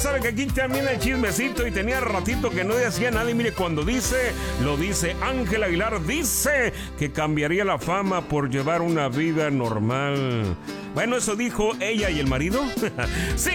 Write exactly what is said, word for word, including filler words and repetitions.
sabe que aquí también hay chismecito y tenía ratito que no decía nada. Y mire, cuando dice, lo dice. Ángel Aguilar dice que cambiaría la fama por llevar una vida normal. Bueno, eso dijo ella y el marido. Sí.